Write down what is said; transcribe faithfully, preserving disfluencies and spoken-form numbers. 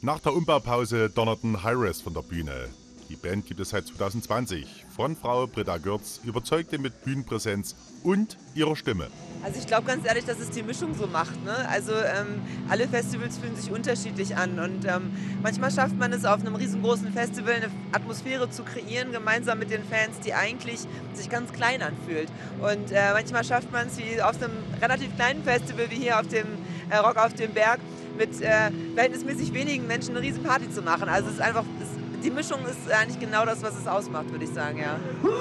Nach der Umbaupause donnerten Hi-Res von der Bühne. Die Band gibt es seit zweitausendzwanzig. Frontfrau Britta Gürtz überzeugte mit Bühnenpräsenz und ihrer Stimme. Also ich glaube ganz ehrlich, dass es die Mischung so macht. Ne? Also ähm, alle Festivals fühlen sich unterschiedlich an und ähm, manchmal schafft man es auf einem riesengroßen Festival eine Atmosphäre zu kreieren, gemeinsam mit den Fans, die eigentlich sich ganz klein anfühlt. Und äh, manchmal schafft man es wie auf einem relativ kleinen Festival wie hier auf dem äh, Rock auf dem Berg mit äh, verhältnismäßig wenigen Menschen eine riesen Party zu machen. Also es ist einfach, es, die Mischung ist eigentlich genau das, was es ausmacht, würde ich sagen, ja.